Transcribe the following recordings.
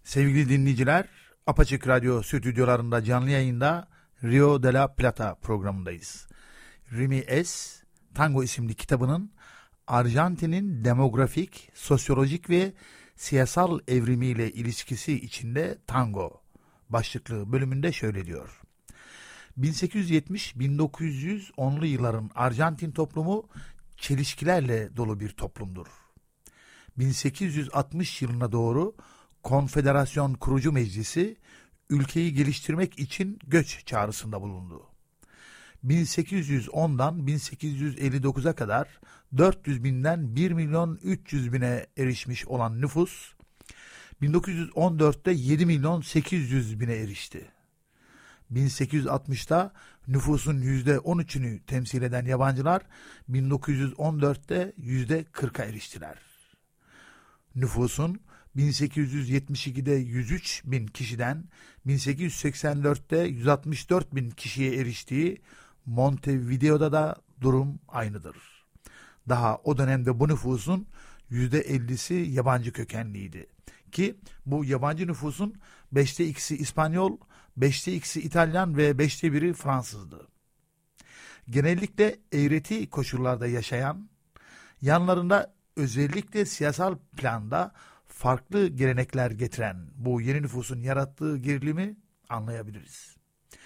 Sevgili dinleyiciler, Apaçık Radyo stüdyolarında canlı yayında Rio de la Plata programındayız. Rimi Es, Tango isimli kitabının Arjantin'in demografik, sosyolojik ve siyasal evrimiyle ilişkisi içinde tango başlıklı bölümünde şöyle diyor. 1870-1910'lu yılların Arjantin toplumu çelişkilerle dolu bir toplumdur. 1860 yılına doğru Konfederasyon Kurucu Meclisi ülkeyi geliştirmek için göç çağrısında bulundu. 1810'dan 1859'a kadar 400 binden 1 milyon 300 bine erişmiş olan nüfus 1914'te 7 milyon 800 bine erişti. 1860'ta nüfusun %13'ünü temsil eden yabancılar 1914'te %40'a eriştiler. Nüfusun 1872'de 103 bin kişiden 1884'te 164 bin kişiye eriştiği Montevideo'da da durum aynıdır. Daha o dönemde bu nüfusun %50'si yabancı kökenliydi. Ki bu yabancı nüfusun 5'te 2'si İspanyol, 5'te 2'si İtalyan ve 5'te 1'i Fransızdı. Genellikle eğreti koşullarda yaşayan, yanlarında özellikle siyasal planda farklı gelenekler getiren bu yeni nüfusun yarattığı gerilimi anlayabiliriz.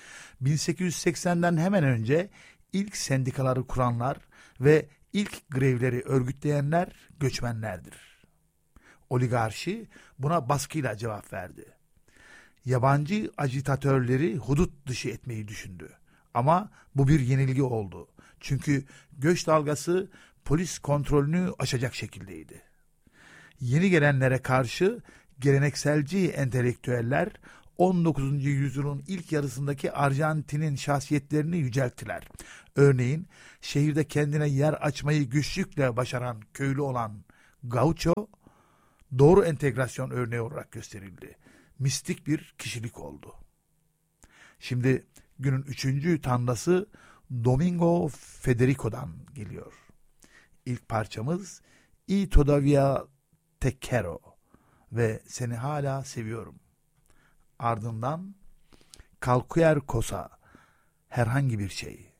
1880'den hemen önce ilk sendikaları kuranlar ve ilk grevleri örgütleyenler göçmenlerdir. Oligarşi buna baskıyla cevap verdi. Yabancı ajitatörleri hudut dışı etmeyi düşündü. Ama bu bir yenilgi oldu. Çünkü göç dalgası polis kontrolünü aşacak şekildeydi. Yeni gelenlere karşı gelenekselci entelektüeller 19. yüzyılın ilk yarısındaki Arjantin'in şahsiyetlerini yücelttiler. Örneğin şehirde kendine yer açmayı güçlükle başaran köylü olan Gaucho, doğru entegrasyon örneği olarak gösterildi. Mistik bir kişilik oldu. Şimdi günün 3. tandası Domingo Federico'dan geliyor. İlk parçamız Y Todavía Te Quiero ve Seni Hala Seviyorum. Ardından Cualquier Cosa, herhangi bir şey.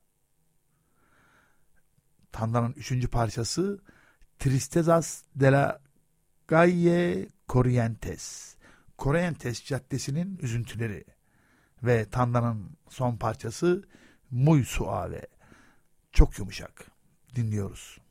Tanda'nın 3. parçası Tristezas de la Calle Corrientes. Corrientes Caddesi'nin üzüntüleri. Ve Tanda'nın son parçası Muy Suave. Çok yumuşak. Dinliyoruz.